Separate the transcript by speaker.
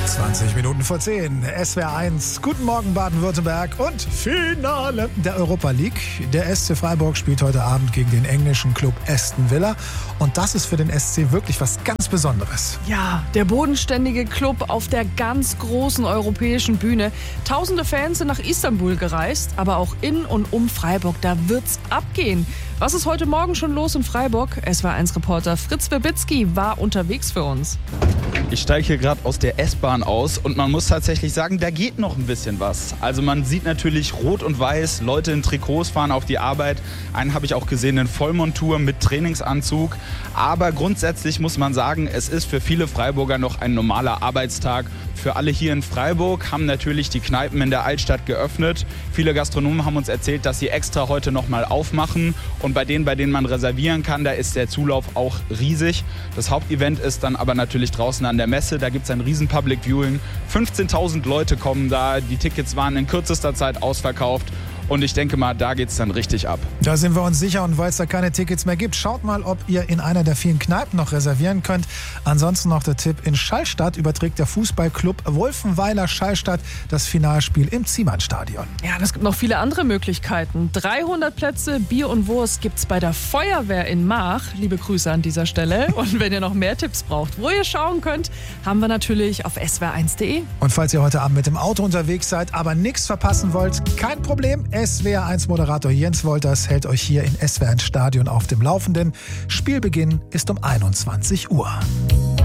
Speaker 1: 20 Minuten vor 10, SWR 1, guten Morgen Baden-Württemberg und Finale der Europa League. Der SC Freiburg spielt heute Abend gegen den englischen Club Aston Villa und das ist für den SC wirklich was ganz Besonderes.
Speaker 2: Ja, der bodenständige Club auf der ganz großen europäischen Bühne. Tausende Fans sind nach Istanbul gereist, aber auch in und um Freiburg, da wird's abgehen. Was ist heute Morgen schon los in Freiburg? SWR1-Reporter Fritz Wibitzki war unterwegs für uns.
Speaker 3: Ich steige hier gerade aus der S-Bahn aus und man muss tatsächlich sagen, da geht noch ein bisschen was. Also man sieht natürlich rot und weiß, Leute in Trikots fahren auf die Arbeit. Einen habe ich auch gesehen in Vollmontur mit Trainingsanzug. Aber grundsätzlich muss man sagen, es ist für viele Freiburger noch ein normaler Arbeitstag. Für alle hier in Freiburg haben natürlich die Kneipen in der Altstadt geöffnet. Viele Gastronomen haben uns erzählt, dass sie extra heute nochmal aufmachen. Und bei denen man reservieren kann, da ist der Zulauf auch riesig. Das Hauptevent ist dann aber natürlich draußen an der Messe. Da gibt es ein riesen Public Viewing. 15.000 Leute kommen da. Die Tickets waren in kürzester Zeit ausverkauft. Und ich denke mal, da geht's dann richtig ab.
Speaker 1: Da sind wir uns sicher, und weil es da keine Tickets mehr gibt, schaut mal, ob ihr in einer der vielen Kneipen noch reservieren könnt. Ansonsten noch der Tipp: In Schallstadt überträgt der Fußballclub Wolfenweiler Schallstadt das Finalspiel im Ziemannstadion.
Speaker 2: Ja, es gibt noch viele andere Möglichkeiten. 300 Plätze Bier und Wurst gibt's bei der Feuerwehr in Mach. Liebe Grüße an dieser Stelle. Und wenn ihr noch mehr Tipps braucht, wo ihr schauen könnt, haben wir natürlich auf swr1.de.
Speaker 1: Und falls ihr heute Abend mit dem Auto unterwegs seid, aber nichts verpassen wollt, kein Problem. SWR1-Moderator Jens Wolters hält euch hier in SWR1 Stadion auf dem Laufenden. Spielbeginn ist um 21 Uhr.